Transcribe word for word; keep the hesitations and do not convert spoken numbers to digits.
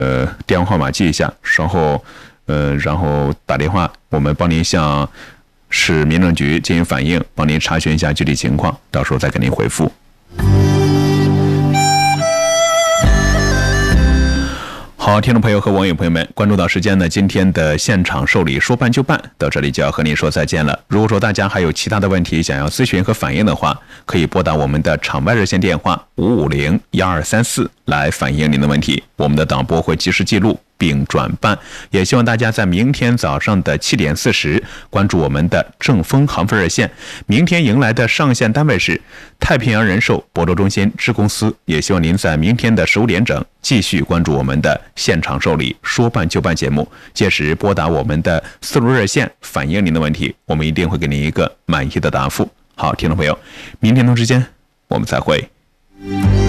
呃电话号码记一下，稍后呃然后打电话，我们帮您向市民政局进行反映，帮您查询一下具体情况，到时候再给您回复。好，听众朋友和网友朋友们，关注到时间呢，今天的现场受理说办就办到这里就要和您说再见了。如果说大家还有其他的问题想要咨询和反映的话，可以拨打我们的场外热线电话五五零一二三四来反映您的问题，我们的导播会及时记录并转办。也希望大家在明天早上的七点四十关注我们的正风航飞热线。明天迎来的上线单位是太平洋人寿亳州中心支公司，也希望您在明天的十五点整继续关注我们的现场受理说办就办节目，届时拨打我们的四路热线反映您的问题，我们一定会给您一个满意的答复。好，听众朋友，明天同时间我们再会。